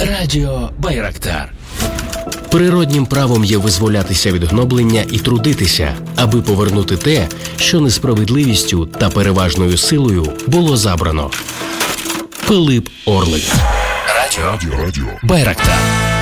Радіо Байрактар. Природнім правом є визволятися від гноблення і трудитися, аби повернути те, що несправедливістю та переважною силою було забрано. Пилип Орлик. Радіо Байрактар.